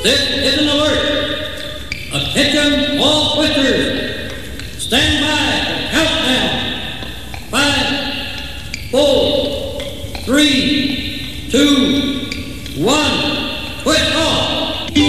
This is an alert. Attention all twisters. Stand by for countdown. 5, 4, 3, 2, 1.